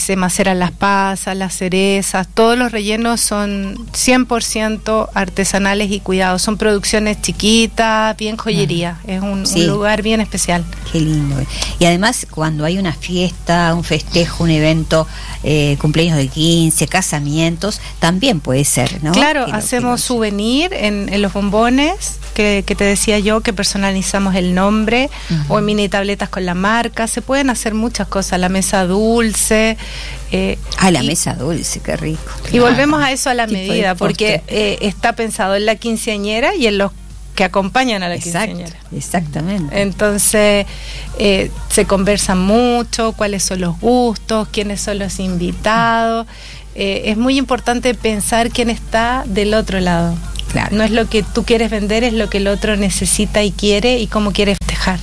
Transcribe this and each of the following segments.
se maceran las pasas, las cerezas, todos los rellenos son 100% artesanales y cuidados, son producciones chiquitas, bien joyería, es un lugar bien especial. Qué lindo. Y además cuando hay una fiesta, un festejo, un evento, cumpleaños de 15, casamientos, también puede ser, ¿no? Claro, hacemos souvenir en los bombones, que te decía yo, que personalizamos el nombre, o en mini tabletas con la marca, se pueden hacer muchas cosas, la mesa dulce. La mesa dulce, qué rico. Y volvemos a eso a la medida, porque está pensado en la quinceañera y en los que acompañan a la quinceañera. Exactamente. Entonces, se conversa mucho, cuáles son los gustos, quiénes son los invitados. Es muy importante pensar quién está del otro lado. Claro. No es lo que tú quieres vender, es lo que el otro necesita y quiere y cómo quiere festejar.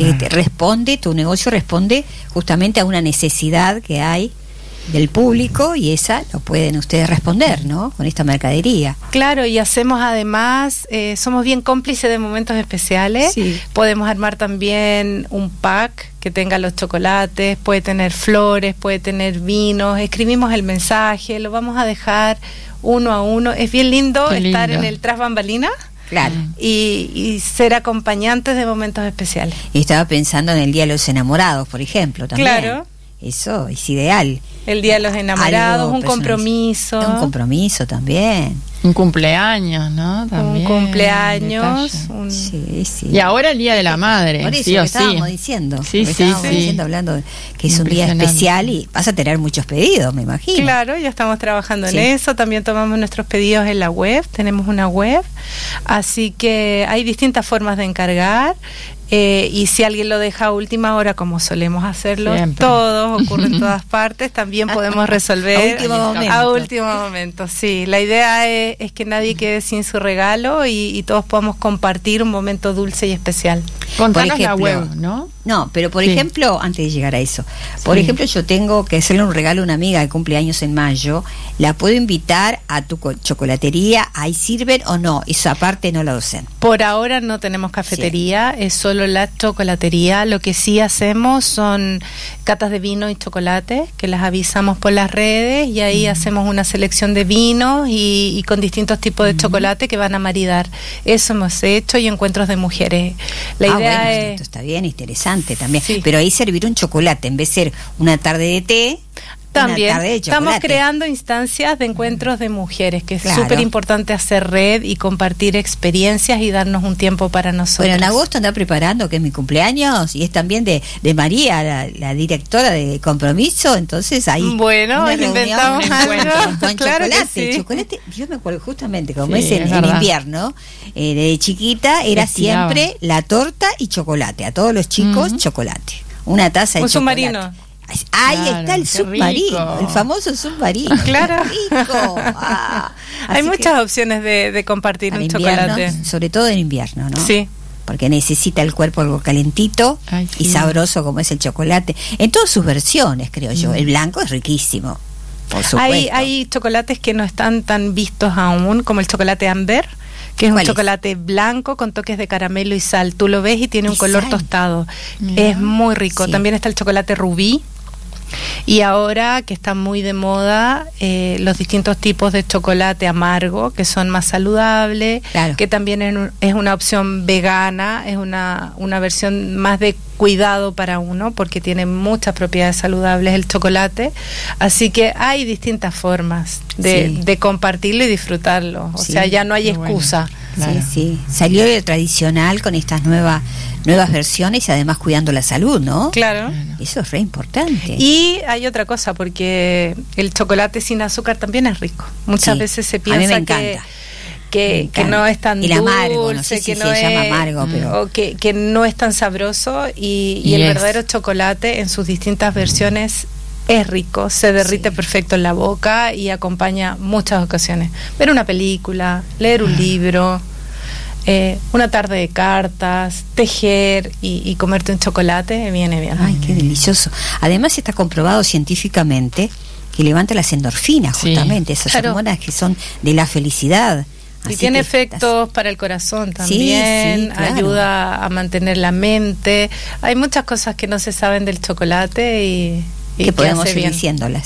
Tu negocio responde justamente a una necesidad que hay del público y esa lo pueden ustedes responder, ¿no? Con esta mercadería. Claro, y hacemos además, somos bien cómplices de momentos especiales. Sí. Podemos armar también un pack que tenga los chocolates, puede tener flores, puede tener vinos, escribimos el mensaje, lo vamos a dejar uno a uno. Es bien lindo estar en el tras bambalinas. Claro. Y ser acompañantes de momentos especiales. Y estaba pensando en el Día de los Enamorados, por ejemplo, también. Claro. Eso es ideal. El Día de los Enamorados, un compromiso. Un compromiso también. Un cumpleaños, ¿no? También. Un cumpleaños. Sí. Y ahora el Día de la Madre. Por eso estábamos diciendo. Hablando de que es un día especial y vas a tener muchos pedidos, me imagino. Claro, ya estamos trabajando en eso. También tomamos nuestros pedidos en la web. Tenemos una web. Así que hay distintas formas de encargar. Y si alguien lo deja a última hora, como solemos hacerlo todos, ocurre en todas partes, también podemos resolver a último momento. Sí, la idea es que nadie quede sin su regalo y todos podamos compartir un momento dulce y especial. Contanos la web, ¿no? No, pero por ejemplo, antes de llegar a eso, por ejemplo, yo tengo que hacerle un regalo a una amiga de cumpleaños en mayo, ¿la puedo invitar a tu chocolatería? ¿Ahí sirven o no? Eso aparte no lo hacen. Por ahora no tenemos cafetería, es solo la chocolatería. Lo que sí hacemos son catas de vino y chocolate, que las avisamos por las redes y ahí hacemos una selección de vinos y con distintos tipos de chocolate que van a maridar. Eso hemos hecho y encuentros de mujeres. La idea es... Esto está bien, interesante también. Sí. Pero ahí servir un chocolate en vez de ser una tarde de té. También estamos creando instancias de encuentros de mujeres, que es súper importante hacer red y compartir experiencias y darnos un tiempo para nosotros. Bueno, en agosto anda preparando, que es mi cumpleaños, y es también de María, la directora de Compromiso, entonces ahí inventamos algo con claro chocolate, yo me acuerdo justamente, como es en invierno, de chiquita, era siempre la torta y chocolate, a todos los chicos chocolate, una taza de chocolate. Un submarino. Ahí está el submarino, el famoso submarino. Claro. Rico. Hay muchas opciones de compartir un chocolate. Sobre todo en invierno, ¿no? Sí. Porque necesita el cuerpo algo calentito y sabroso como es el chocolate. En todas sus versiones, creo yo. El blanco es riquísimo, por supuesto. Hay chocolates que no están tan vistos aún, como el chocolate Amber, que es un chocolate blanco con toques de caramelo y sal. Tú lo ves y tiene un color tostado. Es muy rico. Sí. También está el chocolate rubí. Y ahora que está muy de moda los distintos tipos de chocolate amargo, que son más saludables, que también es una opción vegana, es una versión más de cuidado para uno, porque tiene muchas propiedades saludables el chocolate. Así que hay distintas formas de compartirlo y disfrutarlo. O sea, ya no hay excusa. Claro. Sí. Salió de tradicional con estas nuevas versiones y además cuidando la salud, ¿no? Claro. Eso es re importante. Y hay otra cosa, porque el chocolate sin azúcar también es rico. Muchas veces se piensa a mí me encanta. Que no es tan el amargo, no sé que si no se llama amargo, pero o que no es tan sabroso y el verdadero chocolate en sus distintas versiones es rico, se derrite perfecto en la boca y acompaña muchas ocasiones. Ver una película, leer un libro, una tarde de cartas, tejer y comerte un chocolate, viene bien. Ay, qué delicioso. Además está comprobado científicamente que levanta las endorfinas, justamente, esas hormonas que son de la felicidad. Y tiene efectos para el corazón también, ayuda a mantener la mente. Hay muchas cosas que no se saben del chocolate y que podemos ir diciéndolas.